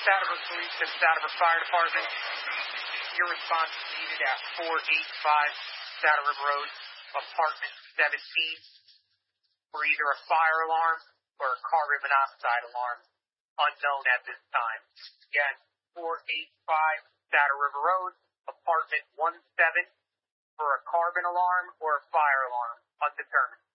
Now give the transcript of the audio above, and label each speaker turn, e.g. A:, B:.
A: Saddleburg Police and Saddleburg Fire Department. Your response is needed at 485 Saddleburg Road, apartment 17, for either a fire alarm or a carbon monoxide alarm, unknown at this time. Again, 485 Saddle River Road, apartment 17, for a carbon alarm or a fire alarm, undetermined.